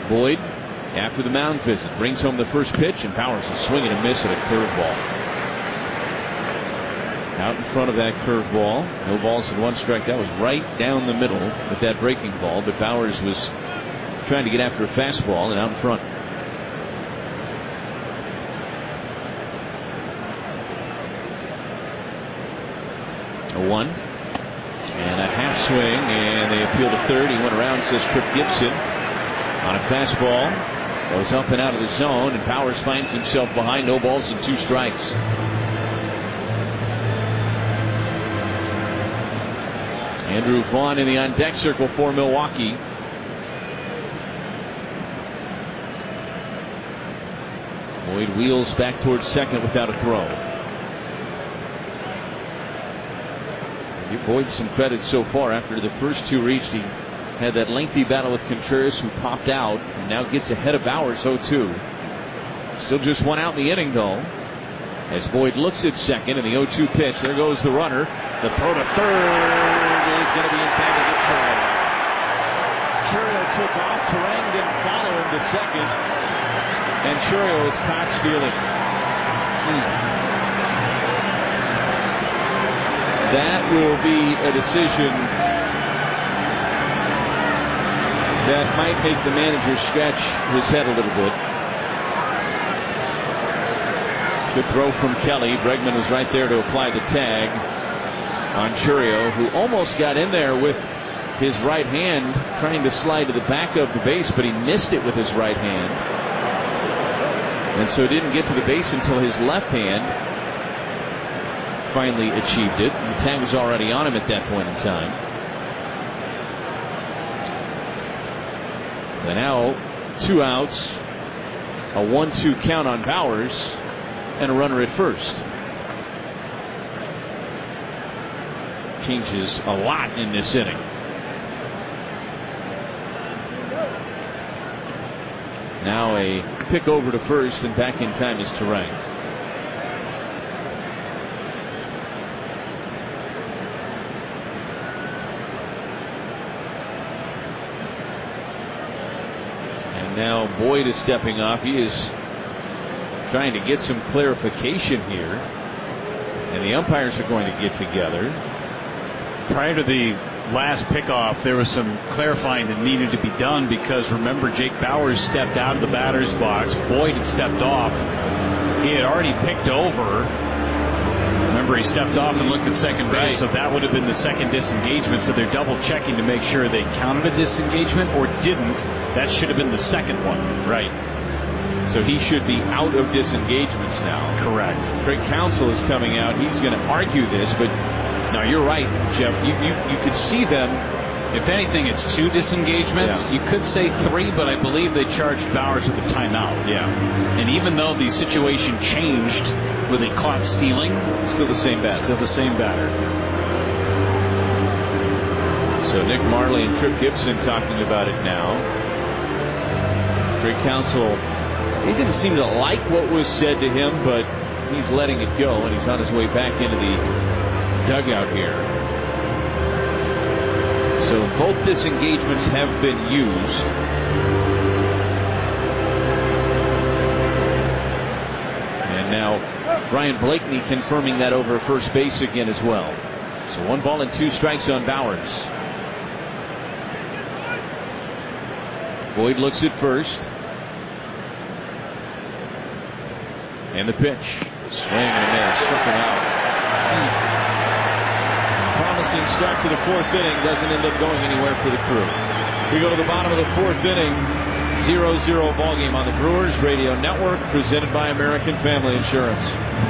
Boyd, after the mound visit, brings home the first pitch, and Powers is swinging a miss at a curveball. Out in front of that curveball. No balls and one strike. That was right down the middle with that breaking ball, but Powers was trying to get after a fastball and out in front. A 1 and a half swing, and they appeal to third. He went around, says Trip Gibson, on a fastball. Goes up and out of the zone, and Powers finds himself behind. No balls and 2 strikes. Andrew Vaughn in the on-deck circle for Milwaukee. Boyd wheels back towards second without a throw. Give Boyd some credit so far. After the first 2 reached, he had that lengthy battle with Contreras, who popped out, and now gets ahead of Bowers 0-2. Still just 1 out in the inning, though. As Boyd looks at second, and the 0-2 pitch. There goes the runner. The throw to third is going to be in time to get Chourio. Chourio took off. Turang didn't follow him to second. And Chourio is caught stealing. That will be a decision that might make the manager scratch his head a little bit. Good throw from Kelly. Bregman was right there to apply the tag on Chourio, who almost got in there with his right hand, trying to slide to the back of the base, but he missed it with his right hand. And so didn't get to the base until his left hand finally achieved it. The tag was already on him at that point in time. So now 2 outs, a 1-2 count on Bowers, and a runner at first. Changes a lot in this inning. Now a pick over to first, and back in time is Turang. And now Boyd is stepping off. He is trying to get some clarification here, and the umpires are going to get together. Prior to the last pickoff, there was some clarifying that needed to be done, because remember, Jake Bauers stepped out of the batter's box. Boyd had stepped off. He had already picked over. Remember, he stepped off and looked at second base, so that would have been the second disengagement. So they're double checking to make sure they counted a disengagement or didn't. That should have been the second one. Right. So he should be out of disengagements now. Correct. Craig Counsell is coming out. He's going to argue this, but now you're right, Jeff. You could see them. If anything, it's 2 disengagements. Yeah. You could say 3, but I believe they charged Bowers with a timeout. Yeah. And even though the situation changed where they caught stealing, still the same batter. Still the same batter. So Nick Marley and Trip Gibson talking about it now. Craig Counsell, he didn't seem to like what was said to him, but he's letting it go, and he's on his way back into the dugout here. So both disengagements have been used. And now Brian Blakeney confirming that over first base again as well. So 1 ball and 2 strikes on Bowers. Boyd looks at first. And the pitch. Swing and a miss. Struck him out. Promising start to the 4th inning. Doesn't end up going anywhere for the Crew. We go to the bottom of the 4th inning. 0-0 ball game on the Brewers Radio Network, presented by American Family Insurance.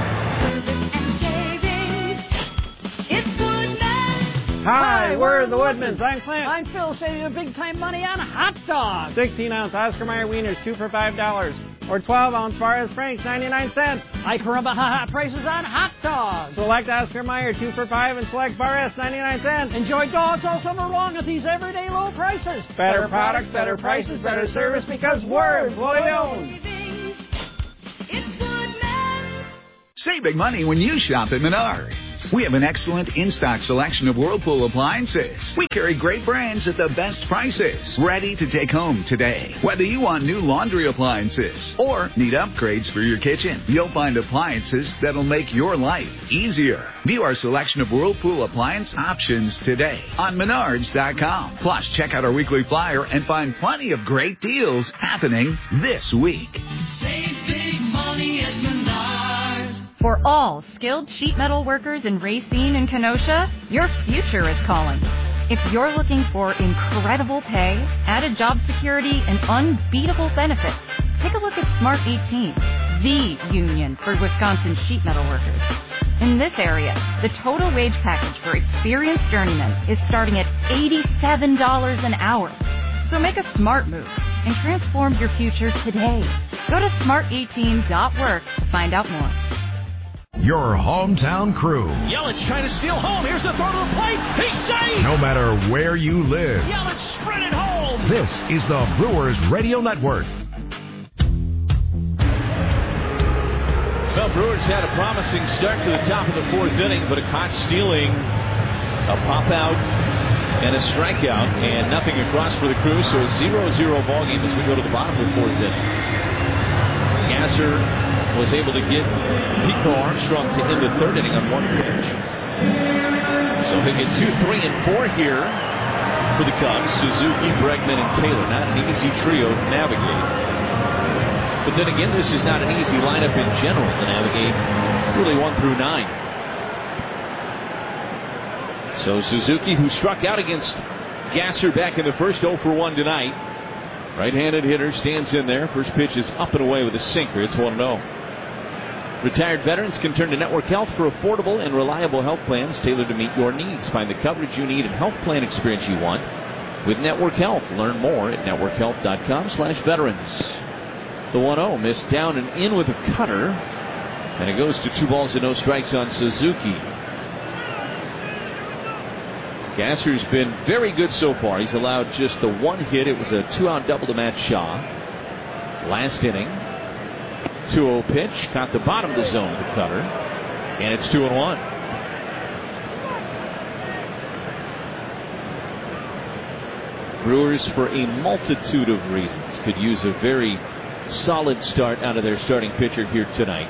Hi, we're the Woodmans. I'm Clint. I'm Phil. Saving you big time money on hot dogs. 16-ounce Oscar Mayer wieners, 2 for $5. Or 12-ounce Forrest Franks, 99 cents. I caramba ha prices on hot dogs. Select Oscar Mayer, 2 for $5, and select Forrest, 99 cents. Enjoy dogs all summer long at these everyday low prices. Better products, better prices, better service, because we're employee-owned. Save big money when you shop at Menards. We have an excellent in-stock selection of Whirlpool appliances. We carry great brands at the best prices. Ready to take home today. Whether you want new laundry appliances or need upgrades for your kitchen, you'll find appliances that'll make your life easier. View our selection of Whirlpool appliance options today on Menards.com. Plus, check out our weekly flyer and find plenty of great deals happening this week. Save big money at Menards. For all skilled sheet metal workers in Racine and Kenosha, your future is calling. If you're looking for incredible pay, added job security, and unbeatable benefits, take a look at Smart 18, the union for Wisconsin sheet metal workers. In this area, the total wage package for experienced journeymen is starting at $87 an hour. So make a smart move and transform your future today. Go to smart18.work to find out more. Your hometown crew. Yelich trying to steal home. Here's the throw to the plate. He's safe. No matter where you live. Yelich sprinted home. This is the Brewers Radio Network. Well, Brewers had a promising start to the top of the fourth inning, but a caught stealing, a pop out, and a strikeout, and nothing across for the crew. So a 0-0 ball game as we go to the bottom of the fourth inning. Gasser was able to get Pete Crow Armstrong to end the third inning on one pitch. So he'll get 2, 3, and 4 here for the Cubs. Suzuki, Bregman, and Taylor. Not an easy trio to navigate. But then again, this is not an easy lineup in general to navigate, really 1 through 9. So Suzuki, who struck out against Gasser back in the first, 0 for 1 tonight. Right-handed hitter stands in there. First pitch is up and away with a sinker. It's 1-0. Retired veterans can turn to Network Health for affordable and reliable health plans tailored to meet your needs. Find the coverage you need and health plan experience you want with Network Health. Learn more at networkhealth.com/veterans. The 1-0 missed down and in with a cutter, and it goes to 2 balls and no strikes on Suzuki. Gasser's been very good so far. He's allowed just the 1 hit. It was a 2-out double to Matt Shaw. Last inning. 2-0 pitch. Caught the bottom of the zone with the cutter. And it's 2-1. Brewers, for a multitude of reasons, could use a very solid start out of their starting pitcher here tonight.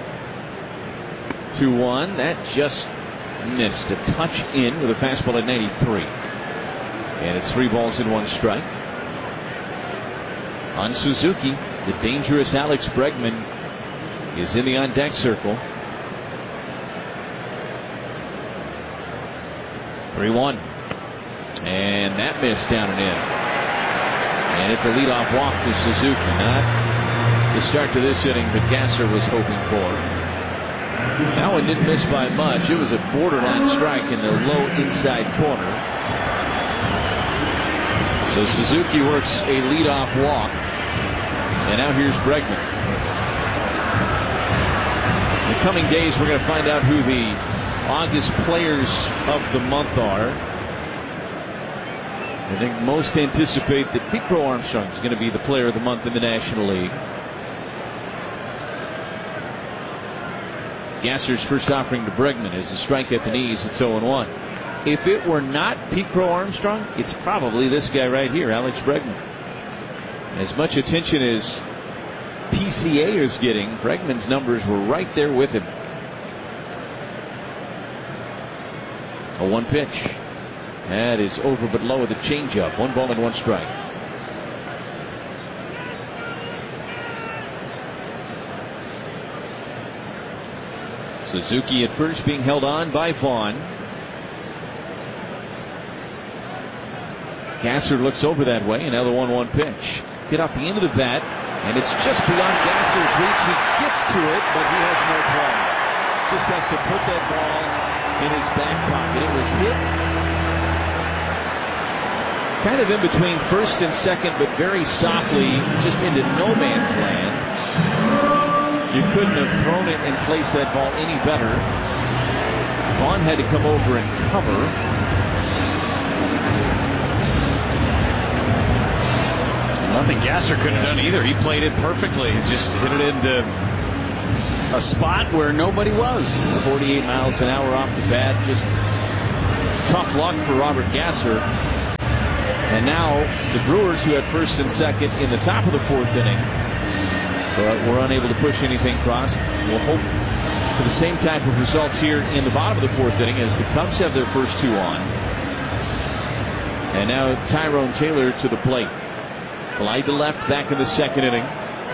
2-1. That just missed. A touch in with a fastball at 93. And it's 3 balls and 1 strike. On Suzuki, the dangerous Alex Bregman is in the on-deck circle. 3-1. And that missed down and in. And it's a leadoff walk to Suzuki. Not the start to this inning that Gasser was hoping for. That one didn't miss by much. It was a borderline strike in the low inside corner. So Suzuki works a leadoff walk. And now here's Bregman. In the coming days, we're going to find out who the August players of the month are. I think most anticipate that Pete Crow Armstrong is going to be the player of the month in the National League. Gasser's first offering to Bregman is a strike at the knees at 0-1. If it were not Pete Crow Armstrong, it's probably this guy right here, Alex Bregman. As much attention as PCA is getting, Bregman's numbers were right there with him. A 1 pitch. That is over but low with a changeup. 1 ball and 1 strike. Suzuki at first being held on by Vaughn. Gasser looks over that way, and now the 1-1 pitch. Get off the end of the bat, and it's just beyond Gasser's reach. He gets to it, but he has no play. Just has to put that ball in his back pocket. It was hit kind of in between first and second, but very softly, just into no man's land. You couldn't have thrown it and placed that ball any better. Vaughn had to come over and cover. Nothing Gasser could have done either. He played it perfectly. Just hit it into a spot where nobody was. 48 miles an hour off the bat. Just tough luck for Robert Gasser. And now the Brewers, who had first and second in the top of the fourth inning, but were unable to push anything across. We'll hope for the same type of results here in the bottom of the fourth inning as the Cubs have their first two on. And now Tyrone Taylor to the plate. Glide to left back in the second inning.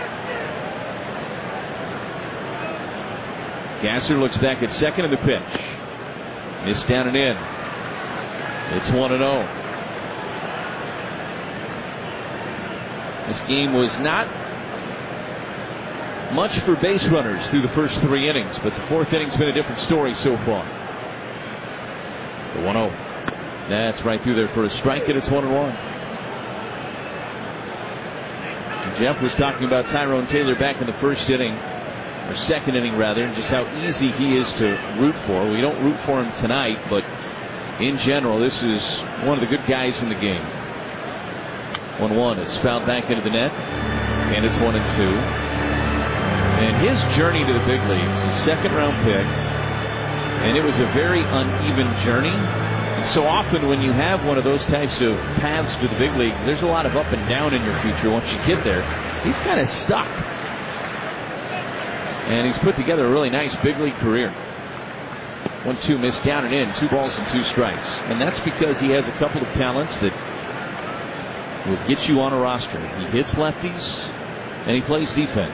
Gasser looks back at second in the pitch. Missed down and in. It's 1-0. This game was not much for base runners through the first three innings, but the fourth inning's been a different story so far. The 1-0. That's right through there for a strike, and it's 1-1. Jeff was talking about Tyrone Taylor back in the first inning, or second inning rather, and just how easy he is to root for. We don't root for him tonight, but in general, this is one of the good guys in the game. 1-1 is fouled back into the net, and it's 1-2. And his journey to the big leagues, second round pick, and it was a very uneven journey. And so often when you have one of those types of paths to the big leagues, there's a lot of up and down in your future once you get there. He's kind of stuck. And he's put together a really nice big league career. 1-2 missed down and in, 2 balls and 2 strikes. And that's because he has a couple of talents that will get you on a roster. He hits lefties and he plays defense.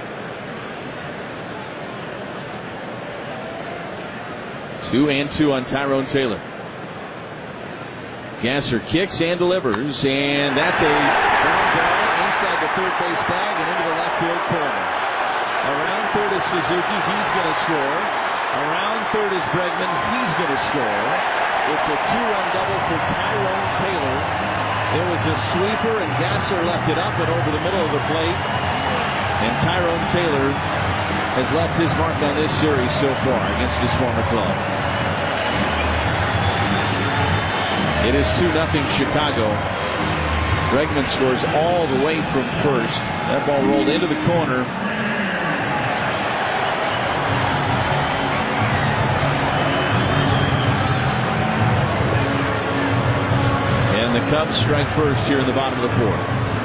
2-2 on Tyrone Taylor. Gasser kicks and delivers, and that's a ground ball inside the third base bag and into the left field corner. Around third is Suzuki, he's going to score. Around third is Bregman, he's going to score. It's a 2-run double for Tyrone Taylor. It was a sweeper, and Gasser left it up and over the middle of the plate. And Tyrone Taylor has left his mark on this series so far against his former club. It is 2-0 Chicago. Bregman scores all the way from first. That ball rolled into the corner. And the Cubs strike first here in the bottom of the fourth.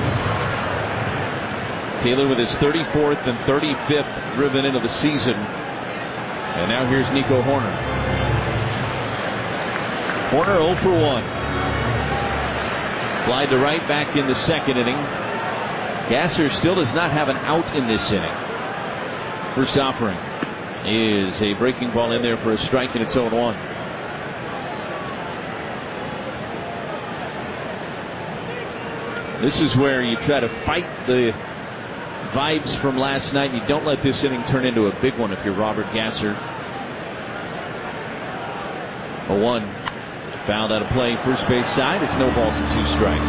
Taylor with his 34th and 35th driven into the season. And now here's Nico Hoerner. Hoerner 0 for 1. Fly to right back in the second inning. Gasser still does not have an out in this inning. First offering is a breaking ball in there for a strike, and it's 0-1. This is where you try to fight the vibes from last night. You don't let this inning turn into a big one if you're Robert Gasser. 0-1. Fouled out of play, first base side. It's no balls and 2 strikes.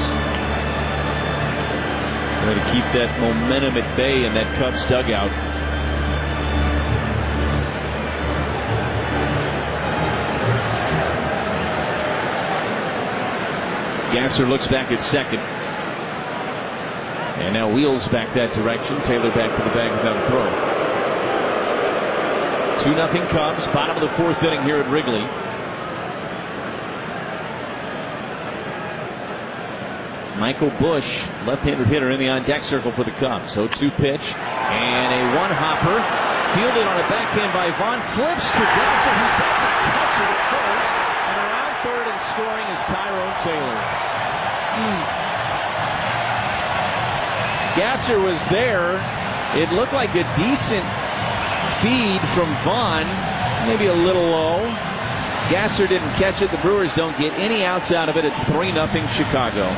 Way to keep that momentum at bay in that Cubs dugout. Gasser looks back at second. And now wheels back that direction. Taylor back to the bag without a throw. 2-0 Cubs. Bottom of the fourth inning here at Wrigley. Michael Busch, left-handed hitter in the on-deck circle for the Cubs. 0-2 pitch, and a one-hopper. Fielded on a backhand by Vaughn. Flips to Gasser, who takes a catcher at first. And around third and scoring is Tyrone Taylor. Gasser was there. It looked like a decent feed from Vaughn. Maybe a little low. Gasser didn't catch it. The Brewers don't get any outs out of it. It's 3-0 Chicago.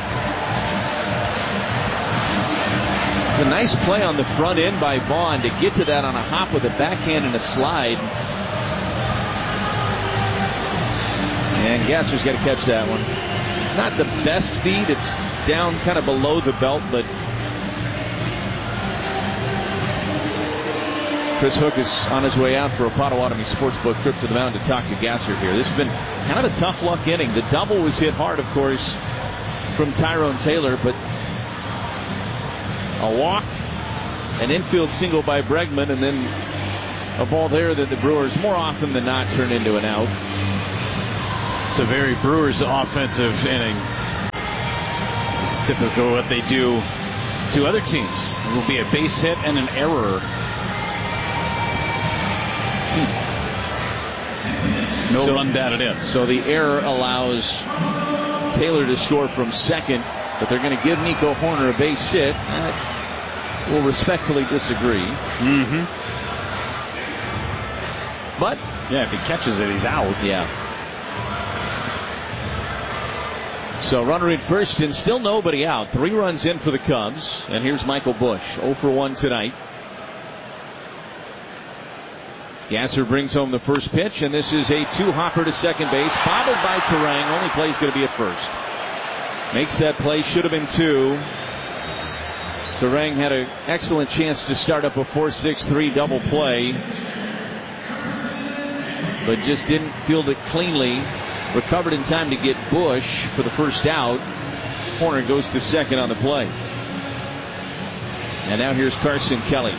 A nice play on the front end by Vaughn to get to that on a hop with a backhand and a slide. And Gasser's got to catch that one. It's not the best feed. It's down kind of below the belt, but Chris Hook is on his way out for a Potawatomi Sportsbook trip to the mound to talk to Gasser here. This has been kind of a tough luck inning. The double was hit hard, of course, from Tyrone Taylor, but a walk, an infield single by Bregman, and then a ball there that the Brewers more often than not turn into an out. It's a very Brewers offensive inning. It's typical of what they do to other teams. It will be a base hit and an error. No run batted in. So the error allows Taylor to score from second, but they're going to give Nico Hoerner a base hit. We'll respectfully disagree. Mm-hmm. But yeah, if he catches it, he's out. Yeah. So runner at first and still nobody out. 3 runs in for the Cubs. And here's Michael Busch, 0 for 1 tonight. Gasser brings home the first pitch, and this is a 2-hopper to second base. Bobbled by Turang. Only play is going to be at first. Makes that play. Should have been 2. Turang had an excellent chance to start up a 4-6-3 double play, but just didn't field it cleanly. Recovered in time to get Busch for the first out. Hoerner goes to second on the play. And now here's Carson Kelly.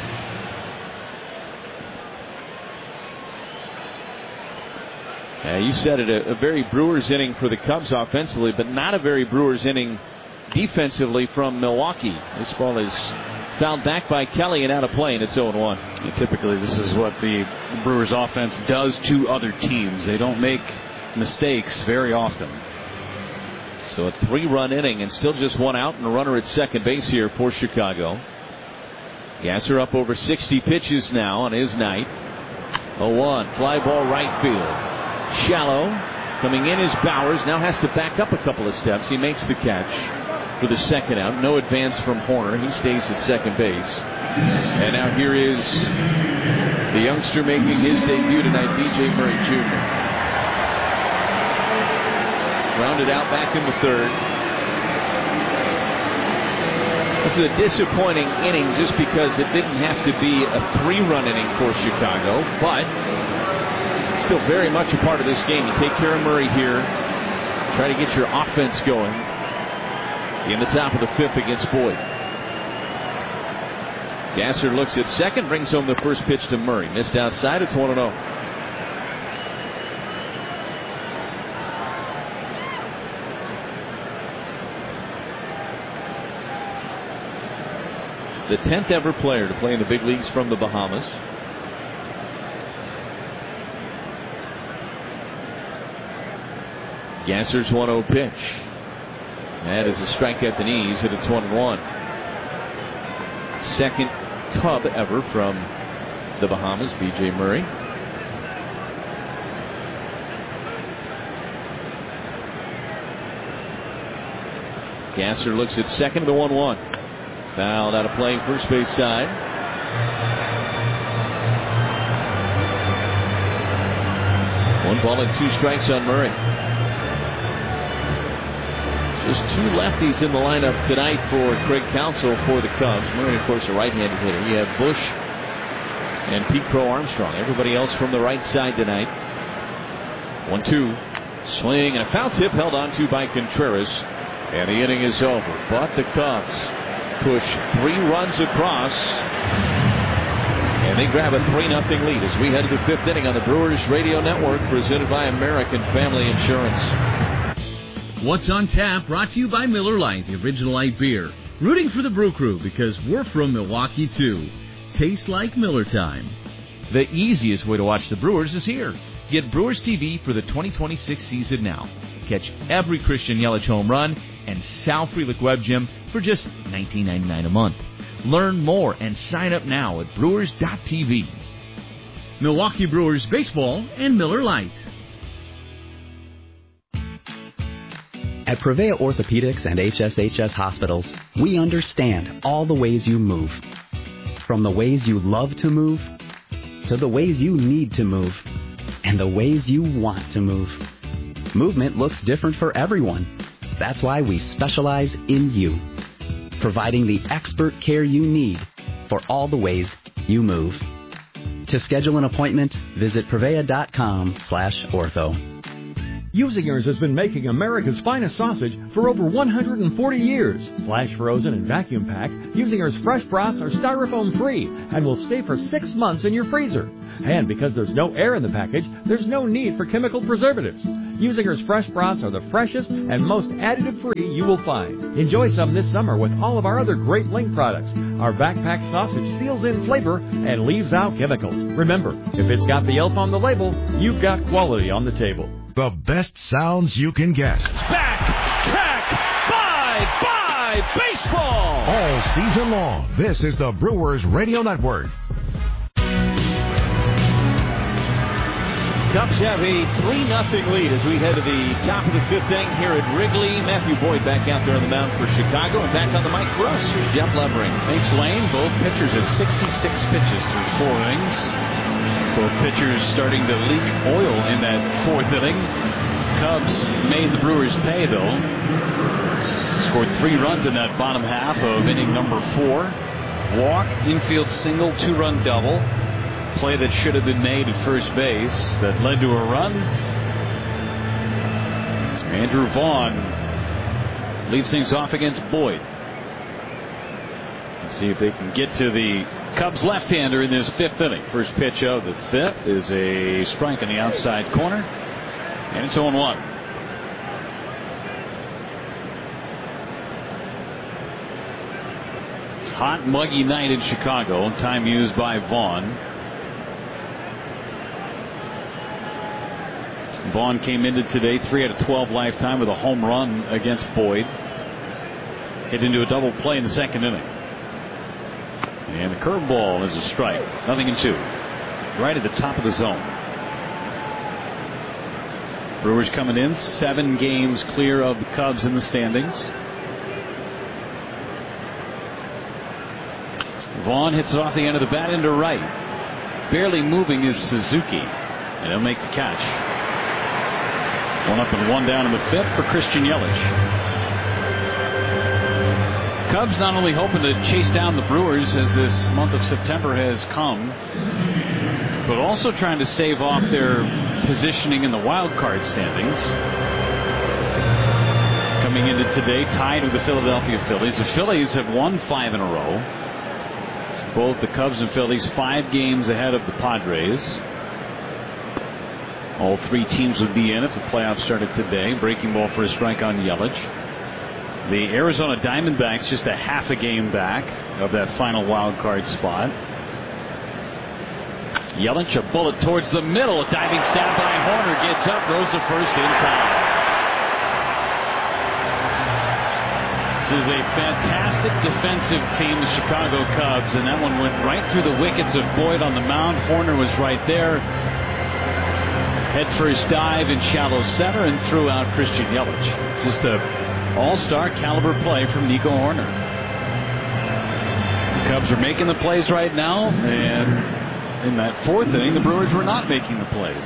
You said it, a very Brewers inning for the Cubs offensively, but not a very Brewers inning defensively from Milwaukee. This ball is fouled back by Kelly and out of play, and it's 0-1. Typically, this is what the Brewers offense does to other teams. They don't make mistakes very often. So a 3-run inning and still just 1 out and a runner at second base here for Chicago. Gasser up over 60 pitches now on his night. 0-1. Fly ball right field. Shallow. Coming in is Bowers. Now has to back up a couple of steps. He makes the catch for the second out. No advance from Hoerner. He stays at second base. And now here is the youngster making his debut tonight, B.J. Murray Jr. Rounded out back in the third. This is a disappointing inning just because it didn't have to be a 3-run inning for Chicago, but still very much a part of this game. You take care of Murray here, try to get your offense going in the top of the 5th against Boyd. Gasser looks at second, brings home the first pitch to Murray. Missed outside, it's 1-0. The 10th ever player to play in the big leagues from the Bahamas. Gasser's 1-0 pitch. That is a strike at the knees, and it's 1-1. Second Cub ever from the Bahamas, B.J. Murray. Gasser looks at second, the 1-1. Fouled out of play, first base side. One ball and 2 strikes on Murray. Just 2 lefties in the lineup tonight for Craig Counsell for the Cubs. Murray, of course, a right-handed hitter. You have Busch and Pete Crow Armstrong. Everybody else from the right side tonight. 1-2. Swing and a foul tip held on to by Contreras. And the inning is over. But the Cubs push 3 runs across, and they grab a 3-0 lead as we head to the 5th inning on the Brewers Radio Network, presented by American Family Insurance. What's on Tap, brought to you by Miller Lite, the original light beer. Rooting for the Brew Crew because we're from Milwaukee too. Tastes like Miller time. The easiest way to watch the Brewers is here. Get Brewers TV for the 2026 season now. Catch every Christian Yelich home run and Sal Frelick Web Gym for just $19.99 a month. Learn more and sign up now at Brewers.tv. Milwaukee Brewers Baseball and Miller Lite. At Prevea Orthopedics and HSHS Hospitals, we understand all the ways you move. From the ways you love to move, to the ways you need to move, and the ways you want to move. Movement looks different for everyone. That's why we specialize in you, providing the expert care you need for all the ways you move. To schedule an appointment, visit Prevea.com/ortho. Usinger's has been making America's finest sausage for over 140 years. Flash frozen and vacuum packed, Usinger's fresh brats are styrofoam free and will stay for 6 months in your freezer. And because there's no air in the package, there's no need for chemical preservatives. Usinger's fresh brats are the freshest and most additive-free you will find. Enjoy some this summer with all of our other great Link products. Our backpack sausage seals in flavor and leaves out chemicals. Remember, if it's got the elf on the label, you've got quality on the table. The best sounds you can get. Back, track, bye, baseball. All season long, this is the Brewers Radio Network. Cubs have a 3-0 lead as we head to the top of the 5th inning here at Wrigley. Matthew Boyd back out there on the mound for Chicago, and back on the mic for us. Here's Jeff Levering. Thanks, Lane. Both pitchers at 66 pitches through 4 innings. Both pitchers starting to leak oil in that 4th inning. Cubs made the Brewers pay, though. Scored 3 runs in that bottom half of inning number 4. Walk, infield single, 2-run double. Play that should have been made at first base that led to a run. Andrew Vaughn leads things off against Boyd. Let's see if they can get to the Cubs left-hander in this 5th inning. First pitch of the 5th is a strike on the outside corner, and it's 0-1. Hot, muggy night in Chicago. Time used by Vaughn. Vaughn came into today 3 out of 12 lifetime with a home run against Boyd. Hit into a double play in the 2nd inning. And the curveball is a strike. 0-2. Right at the top of the zone. Brewers coming in 7 games clear of the Cubs in the standings. Vaughn hits it off the end of the bat into right. Barely moving is Suzuki, and he'll make the catch. 1 up and 1 down in the 5th for Christian Yelich. Cubs not only hoping to chase down the Brewers as this month of September has come, but also trying to save off their positioning in the wild card standings. Coming into today tied with the Philadelphia Phillies. The Phillies have won 5 in a row. Both the Cubs and Phillies 5 games ahead of the Padres. All 3 teams would be in if the playoffs started today. Breaking ball for a strike on Yelich. The Arizona Diamondbacks just a half a game back of that final wild card spot. Yelich, a bullet towards the middle. A diving stab by Horner. Gets up, throws to first in time. This is a fantastic defensive team, the Chicago Cubs, and that one went right through the wickets of Boyd on the mound. Horner was right there. Head first dive in shallow center and threw out Christian Yelich. Just a all-star caliber play from Nico Horner. The Cubs are making the plays right now, and in that 4th inning, the Brewers were not making the plays.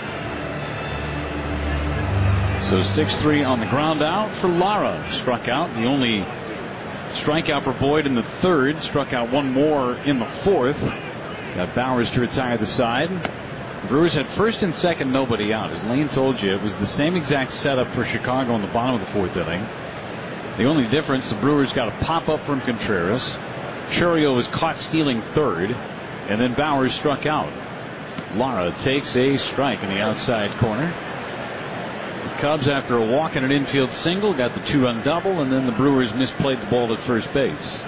So 6-3 on the ground out for Lara. Struck out. The only strikeout for Boyd in the 3rd. Struck out 1 more in the 4th. Got Bowers to retire the side. The Brewers had 1st and 2nd, nobody out. As Lane told you, it was the same exact setup for Chicago in the bottom of the 4th inning. The only difference, the Brewers got a pop-up from Contreras. Chourio was caught stealing 3rd, and then Bowers struck out. Lara takes a strike in the outside corner. The Cubs, after a walk and an infield single, got the 2-run double, and then the Brewers misplayed the ball at first base.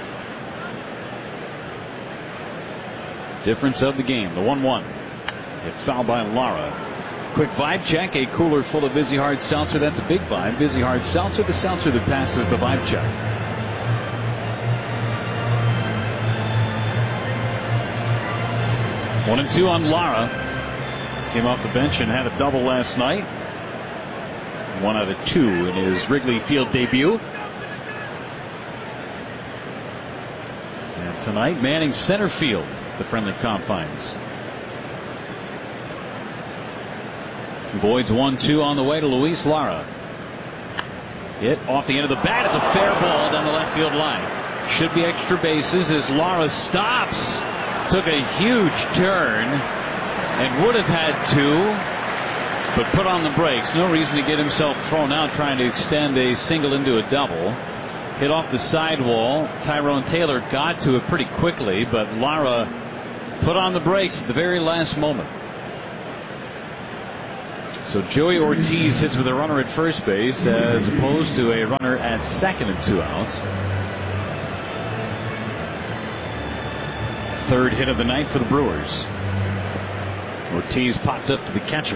Difference of the game, the 1-1. Hit foul by Lara. Quick vibe check. A cooler full of Vizzy Hard Seltzer. That's a big vibe. Vizzy Hard Seltzer, the seltzer that passes the vibe check. One and two on Lara. Came off the bench and had a double last night. 1 out of 2 in his Wrigley Field debut. And tonight, manning center field, the friendly confines. Boyd's 1-2 on the way to Luis Lara. Hit off the end of the bat. It's a fair ball down the left field line. Should be extra bases as Lara stops. Took a huge turn and would have had 2. but put on the brakes. No reason to get himself thrown out trying to extend a single into a double. Hit off the sidewall. Tyrone Taylor got to it pretty quickly, but Lara put on the brakes at the very last moment. So Joey Ortiz hits with a runner at first base as opposed to a runner at second and 2 outs. Third hit of the night for the Brewers. Ortiz popped up to the catcher.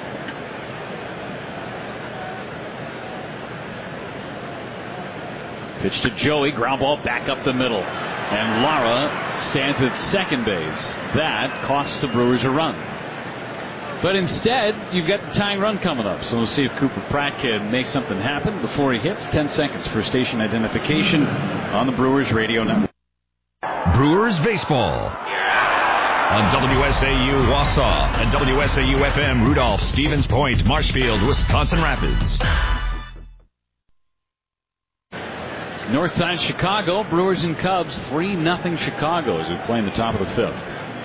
Pitch to Joey, ground ball back up the middle. And Lara stands at second base. That costs the Brewers a run. But instead, you've got the tying run coming up. So we'll see if Cooper Pratt can make something happen before he hits. 10 seconds for station identification on the Brewers Radio Network. Brewers Baseball on WSAU Wausau and WSAU FM Rudolph, Stevens Point, Marshfield, Wisconsin Rapids. North side Chicago, Brewers and Cubs 3-0 Chicago as we play in the top of the 5th.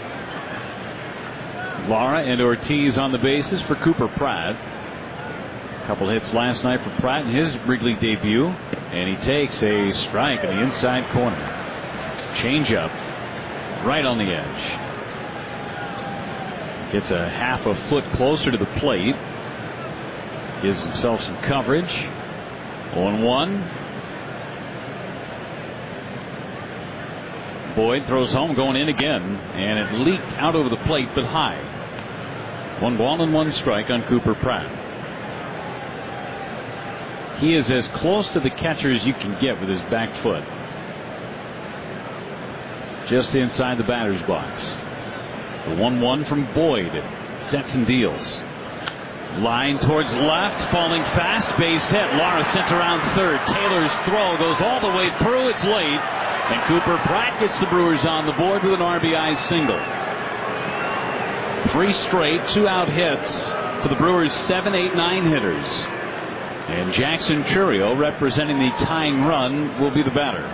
Lara and Ortiz on the bases for Cooper Pratt. A couple hits last night for Pratt in his Wrigley debut, and he takes a strike in the inside corner. Changeup right on the edge. Gets a half a foot closer to the plate. Gives himself some coverage. 0-1. Boyd throws home, going in again, and it leaked out over the plate but high. 1 ball and 1 strike on Cooper Pratt. He is as close to the catcher as you can get with his back foot. Just inside the batter's box. The 1-1 from Boyd. Sets and deals. Line towards left, falling fast, base hit. Lara sent around third. Taylor's throw goes all the way through. It's late. And Cooper Pratt gets the Brewers on the board with an RBI single. 3 straight 2-out hits for the Brewers' 7, 8, 9 hitters. And Jackson Chourio, representing the tying run, will be the batter.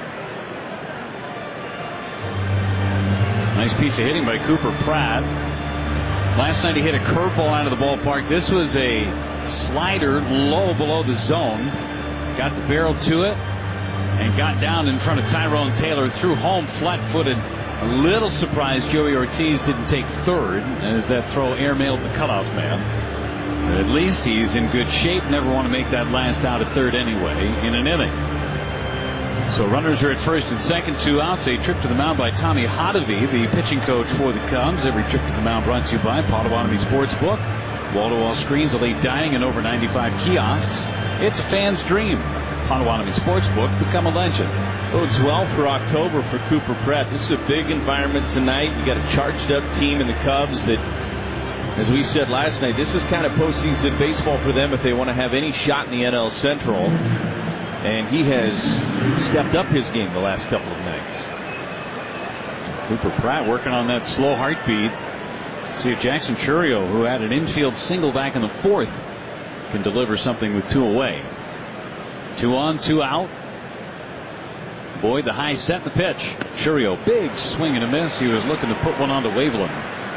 Nice piece of hitting by Cooper Pratt. Last night he hit a curveball out of the ballpark. This was a slider low below the zone. Got the barrel to it and got down in front of Tyrone Taylor. Threw home flat-footed. A little surprised Joey Ortiz didn't take third as that throw airmailed the cutoff man. But at least he's in good shape. Never want to make that last out at third anyway in an inning. So runners are at first and second, 2 outs. A trip to the mound by Tommy Hotovy, the pitching coach for the Cubs. Every trip to the mound brought to you by Potawatomi Sportsbook. Wall-to-wall screens, elite dining, and over 95 kiosks. It's a fan's dream. Potawatomi Sportsbook, become a legend. Bodes well for October for Cooper Pratt. This is a big environment tonight. You got a charged-up team in the Cubs that, as we said last night, this is kind of postseason baseball for them if they want to have any shot in the NL Central. And he has stepped up his game the last couple of nights. Cooper Pratt working on that slow heartbeat. See if Jackson Chourio, who had an infield single back in the 4th, can deliver something with 2 away. 2 on, 2 out. Boyd, the high set, the pitch. Chourio, big swing and a miss. He was looking to put one onto Waveland.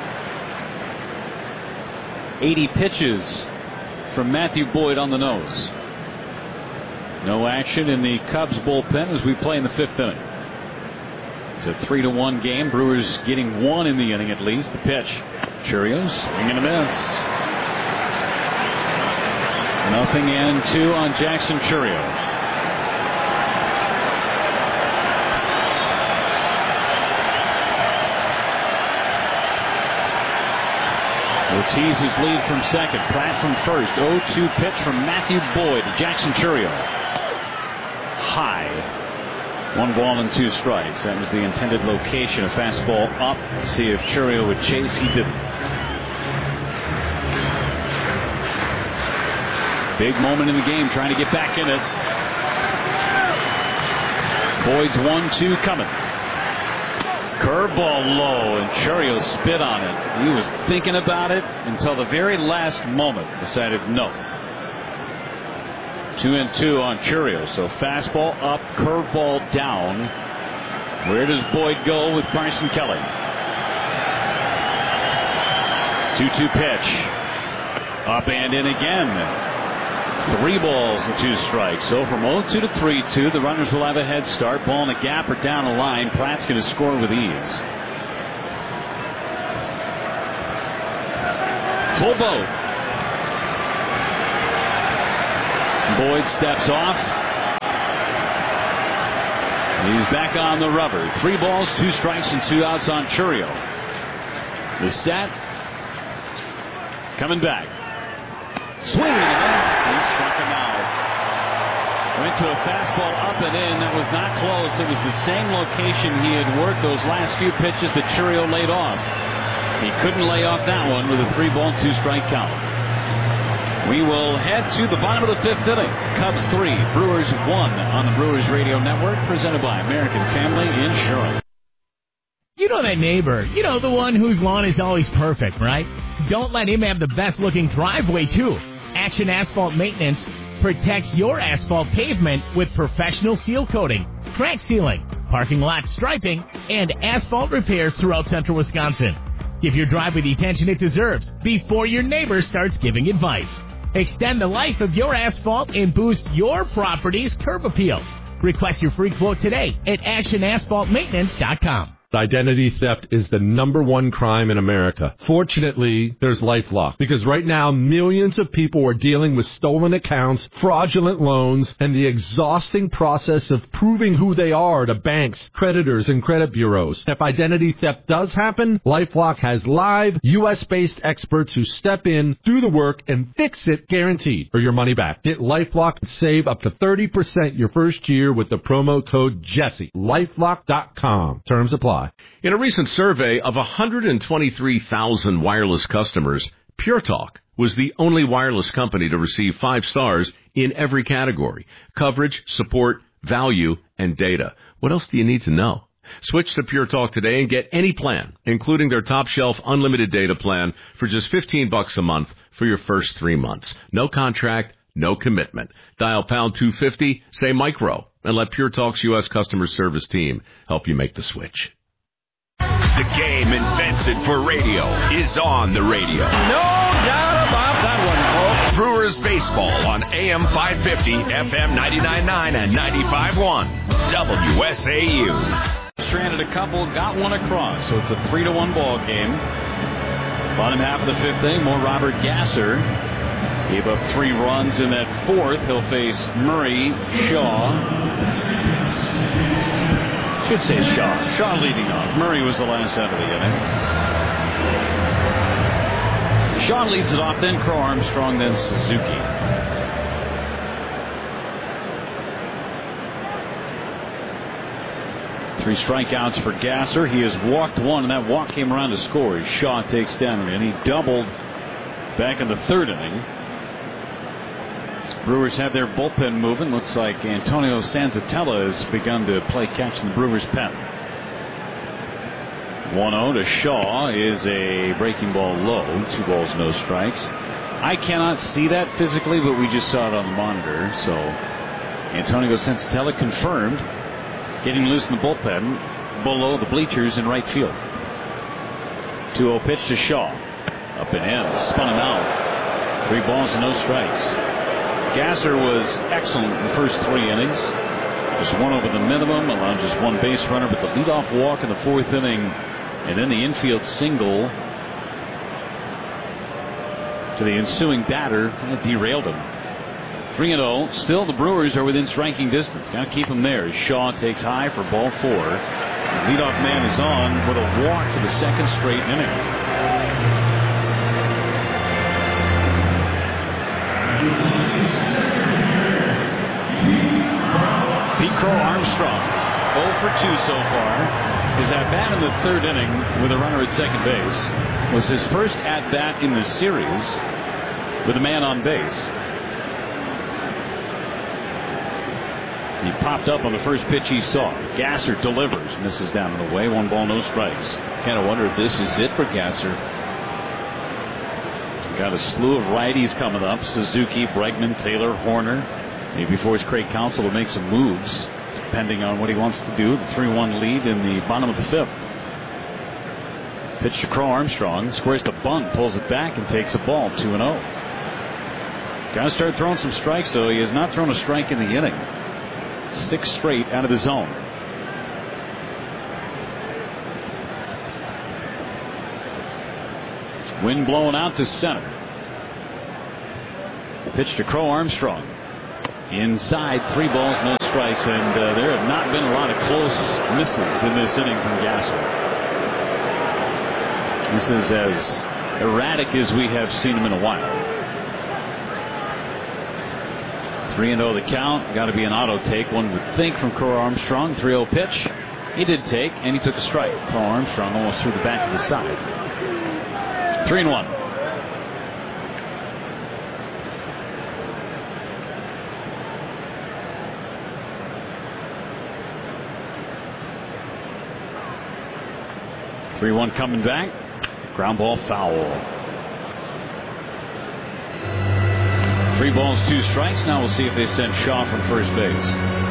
80 pitches from Matthew Boyd on the nose. No action in the Cubs bullpen as we play in the 5th inning. It's a 3-1 game. Brewers getting 1 in the inning at least. The pitch. Chourio, swing and a miss. 0-2 on Jackson Chourio. Ortiz's lead from second. Pratt from first. 0-2 pitch from Matthew Boyd to Jackson Chourio. High. 1 ball and 2 strikes. That was the intended location. A fastball up to see if Chourio would chase. He didn't. Big moment in the game, trying to get back in it. Boyd's 1-2 coming. Curveball low, and Chourio spit on it. He was thinking about it until the very last moment. Decided no. 2-2 on Chourio. So fastball up, curveball down. Where does Boyd go with Carson Kelly? 2-2 pitch. Up and in again. 3 balls and 2 strikes. So from 0-2 to 3-2, the runners will have a head start. Ball in the gap or down the line. Platt's going to score with ease. Full boat. Boyd steps off. He's back on the rubber. 3 balls, 2 strikes, and 2 outs on Chourio. The set. Coming back. Swing and a miss. He struck him out. Went to a fastball up and in. That was not close. It was the same location he had worked those last few pitches that Chourio laid off. He couldn't lay off that one with a 3-ball, 2-strike count. We will head to the bottom of the 5th inning. Cubs 3, Brewers 1 on the Brewers Radio Network, presented by American Family Insurance. You know that neighbor, the one whose lawn is always perfect, right? Don't let him have the best-looking driveway, too. Action Asphalt Maintenance protects your asphalt pavement with professional seal coating, crack sealing, parking lot striping, and asphalt repairs throughout central Wisconsin. Give your driveway the attention it deserves before your neighbor starts giving advice. Extend the life of your asphalt and boost your property's curb appeal. Request your free quote today at actionasphaltmaintenance.com. Identity theft is the #1 crime in America. Fortunately, there's LifeLock, because right now millions of people are dealing with stolen accounts, fraudulent loans, and the exhausting process of proving who they are to banks, creditors, and credit bureaus. If identity theft does happen, LifeLock has live, U.S.-based experts who step in, do the work, and fix it guaranteed, or your money back. Get LifeLock and save up to 30% your first year with the promo code Jesse. LifeLock.com. Terms apply. In a recent survey of 123,000 wireless customers, Pure Talk was the only wireless company to receive 5 stars in every category: coverage, support, value, and data. What else do you need to know? Switch to Pure Talk today and get any plan, including their top-shelf unlimited data plan, for just $15 a month for your first 3 months. No contract, no commitment. Dial pound 250, say micro, and let Pure Talk's U.S. customer service team help you make the switch. The game invented for radio is on the radio. No doubt about that one, folks. Brewers baseball on AM 550, FM 99.9 and 95.1. WSAU. Stranded a couple, got one across, so it's a 3-1 ball game. Bottom half of the 5th inning, more Robert Gasser. Gave up 3 runs in that 4th. He'll face Murray, Shaw. Should say Shaw. Shaw leading off. Murray was the last out of the inning. Shaw leads it off, then Crow Armstrong, then Suzuki. Three strikeouts for Gasser. He has walked 1, and that walk came around to score as Shaw takes down, and he doubled back in the 3rd inning. Brewers have their bullpen moving. Looks like Antonio Sanzatella has begun to play catch in the Brewers' pen. 1-0 to Shaw is a breaking ball low. 2 balls, no strikes. I cannot see that physically, but we just saw it on the monitor. So Antonio Sanzatella confirmed getting loose in the bullpen below the bleachers in right field. 2-0 pitch to Shaw. Up and in. Spun him out. 3 balls and no strikes. Gasser was excellent in the first 3 innings. Just 1 over the minimum, allowed just 1 base runner, but the leadoff walk in the 4th inning, and then the infield single to the ensuing batter kind of derailed him. 3-0. Still, the Brewers are within striking distance. Got to keep them there. Shaw takes high for ball 4. The leadoff man is on with a walk for the 2nd straight inning. Pete Crow Armstrong, 0 for 2 so far. His at-bat in the 3rd inning with a runner at second base was his first at-bat in the series with a man on base. He popped up on the first pitch he saw. Gasser delivers, misses down and away. 1 ball, no strikes. Kind of wonder if this is it for Gasser. Got a slew of righties coming up. Suzuki, Bregman, Taylor, Horner. Maybe force Craig Counsell to make some moves, depending on what he wants to do. The 3-1 lead in the bottom of the 5th. Pitch to Crow Armstrong. Squares to bunt, pulls it back, and takes a ball. 2-0. Got to start throwing some strikes, though. He has not thrown a strike in the inning. 6 straight out of the zone. Wind blowing out to center. Pitch to Crow Armstrong. Inside, 3 balls, no strikes, and there have not been a lot of close misses in this inning from Gasser. This is as erratic as we have seen him in a while. 3-0 the count. Got to be an auto take, one would think, from Crow Armstrong. 3-0 pitch. He did take, and he took a strike. Crow Armstrong almost threw the back of the side. 3-1. Coming back. Ground ball foul. 3 balls, 2 strikes. Now we'll see if they send Shaw from first base.